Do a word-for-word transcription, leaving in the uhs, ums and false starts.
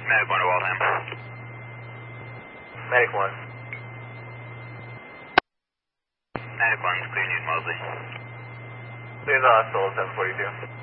Medic one to Waltham. Medic one. Medic one's clear news Mosley. Clear the hostel seven forty-two.